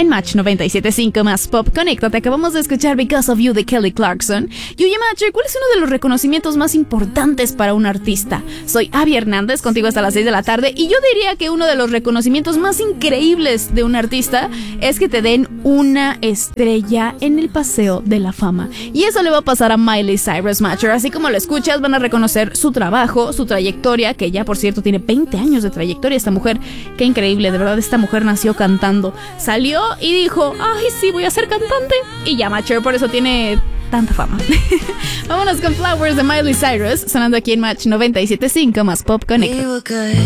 En Match 97.5 más Pop, conéctate. Acabamos de escuchar Because of You de Kelly Clarkson. Y oye, Matcher, ¿cuál es uno de los reconocimientos más importantes para un artista? Soy Abby Hernández, contigo hasta las 6 de la tarde. Y yo diría que uno de los reconocimientos más increíbles de un artista es que te den una estrella en el Paseo de la Fama. Y eso le va a pasar a Miley Cyrus, Matcher. Así como lo escuchas, van a reconocer su trabajo, su trayectoria, que ya por cierto tiene 20 años de trayectoria esta mujer. Qué increíble, de verdad, esta mujer nació cantando. Salió y dijo, ay sí, voy a ser cantante. Y ya, Matcher, por eso tiene tanta fama. Vámonos con Flowers de Miley Cyrus, sonando aquí en Match 97.5 más Pop Connect.